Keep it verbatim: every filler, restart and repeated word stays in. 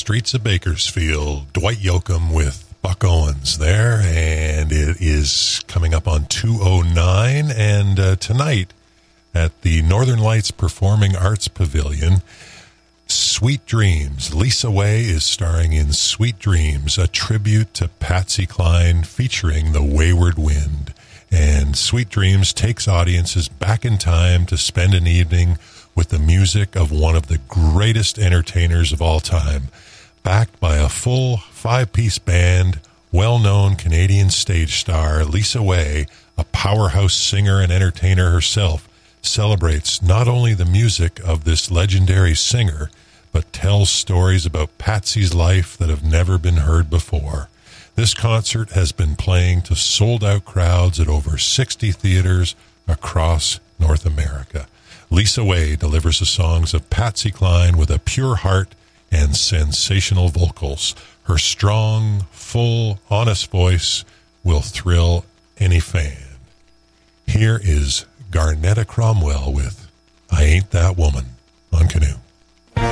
streets of Bakersfield. Dwight Yoakam with Buck Owens there, and it is coming up on two oh nine. And uh, tonight at the Northern Lights Performing Arts Pavilion, Sweet Dreams. Lisa Way is starring in Sweet Dreams, a tribute to Patsy Cline featuring the Wayward Wind. And Sweet Dreams takes audiences back in time to spend an evening with the music of one of the greatest entertainers of all time. Backed by a full five-piece band, well-known Canadian stage star Lisa Way, a powerhouse singer and entertainer herself, celebrates not only the music of this legendary singer, but tells stories about Patsy's life that have never been heard before. This concert has been playing to sold-out crowds at over sixty theaters across North America. Lisa Way delivers the songs of Patsy Cline with a pure heart and sensational vocals. Her strong, full, honest voice will thrill any fan. Here is Garnetta Cromwell with I Ain't That Woman on Canoe.